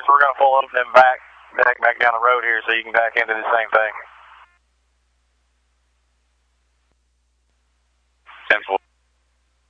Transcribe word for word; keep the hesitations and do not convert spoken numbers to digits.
We're going to pull up and then back, back, back down the road here so you can back into the same thing.